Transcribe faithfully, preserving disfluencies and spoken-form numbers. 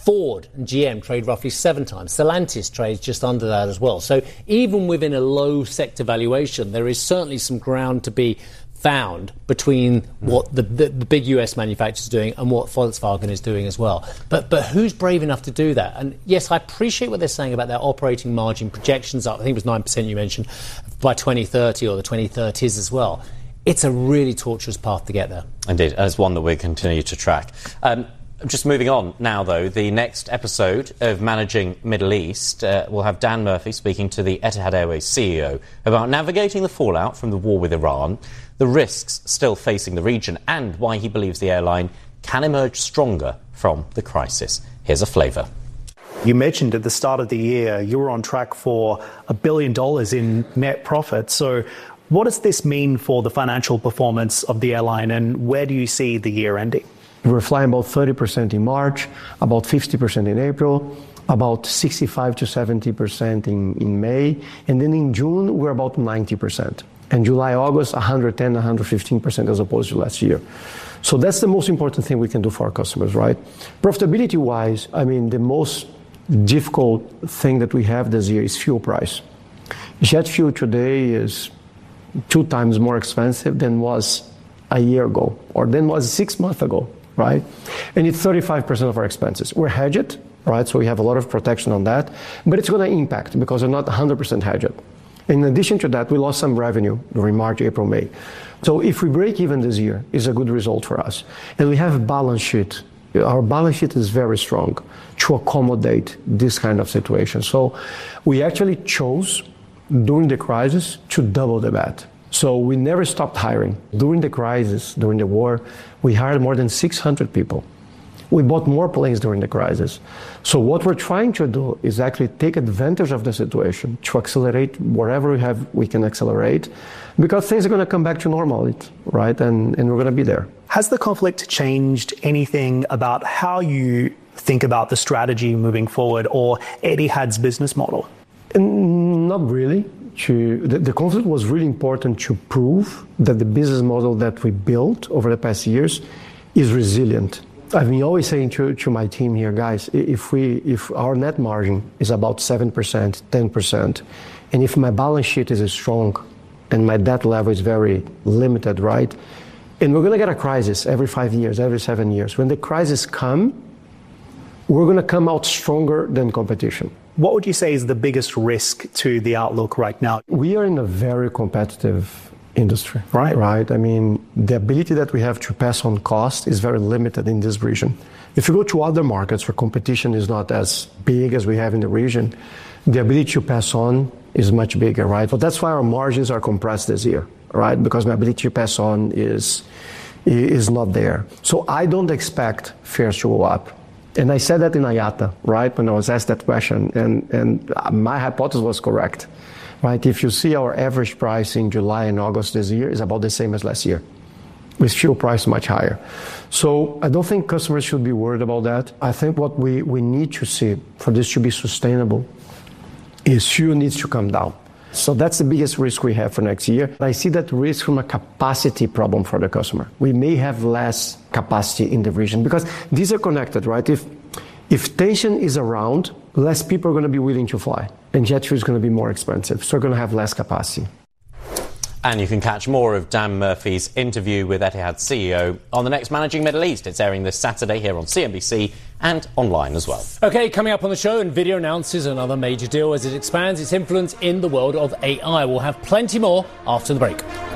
Ford and G M trade roughly seven times. Stellantis trades just under that as well. So even within a low sector valuation, there is certainly some ground to be found between what the, the, the big U S manufacturers are doing and what Volkswagen is doing as well. But but who's brave enough to do that? And yes, I appreciate what they're saying about their operating margin projections up. I think it was nine percent you mentioned by twenty thirty or the twenty thirties as well. It's a really tortuous path to get there. Indeed, and it's one that we continue to track. Um, Just moving on now, though, the next episode of Managing Middle East uh, will have Dan Murphy speaking to the Etihad Airways C E O about navigating the fallout from the war with Iran, the risks still facing the region, and why he believes the airline can emerge stronger from the crisis. Here's a flavour. You mentioned at the start of the year you were on track for a billion dollars in net profit. So what does this mean for the financial performance of the airline, and where do you see the year ending? We're flying about thirty percent in March, about fifty percent in April, about sixty-five to seventy percent in, in May, and then in June, we're about ninety percent. And July, August, one hundred ten, one hundred fifteen percent as opposed to last year. So that's the most important thing we can do for our customers, right? Profitability-wise, I mean, the most difficult thing that we have this year is fuel price. Jet fuel today is two times more expensive than was a year ago, or than was six months ago. Right? And it's thirty-five percent of our expenses. We're hedged, right? So we have a lot of protection on that, but it's going to impact because we're not one hundred percent hedged. In addition to that, we lost some revenue during March, April, May. So if we break even this year, it's a good result for us. And we have a balance sheet. Our balance sheet is very strong to accommodate this kind of situation. So we actually chose during the crisis to double the bet. So we never stopped hiring. During the crisis, during the war, we hired more than six hundred people. We bought more planes during the crisis. So what we're trying to do is actually take advantage of the situation to accelerate wherever we have, we can accelerate, because things are going to come back to normal, right? And, and we're going to be there. Has the conflict changed anything about how you think about the strategy moving forward or Etihad's business model? Not really. To, the, the conflict was really important to prove that the business model that we built over the past years is resilient. I've been always saying to, to my team here, guys, if we if our net margin is about seven percent, ten percent, and if my balance sheet is strong and my debt level is very limited, right? And we're going to get a crisis every five years, every seven years. When the crisis comes, we're going to come out stronger than competition. What would you say is the biggest risk to the outlook right now? We are in a very competitive industry, right? Right. I mean, the ability that we have to pass on cost is very limited in this region. If you go to other markets where competition is not as big as we have in the region, the ability to pass on is much bigger, right? But that's why our margins are compressed this year, right? Because my ability to pass on is is not there. So I don't expect fares to go up. And I said that in I A T A, right, when I was asked that question, and, and my hypothesis was correct, right? If you see our average price in July and August this year is about the same as last year, with fuel price much higher. So I don't think customers should be worried about that. I think what we, we need to see for this to be sustainable is fuel needs to come down. So that's the biggest risk we have for next year. I see that risk from a capacity problem for the customer. We may have less capacity in the region because these are connected, right? If if tension is around, less people are going to be willing to fly, and jet fuel is going to be more expensive. So we're going to have less capacity. And you can catch more of Dan Murphy's interview with Etihad's C E O on the next Managing Middle East. It's airing this Saturday here on C N B C and online as well. OK, coming up on the show, NVIDIA announces another major deal as it expands its influence in the world of A I. We'll have plenty more after the break.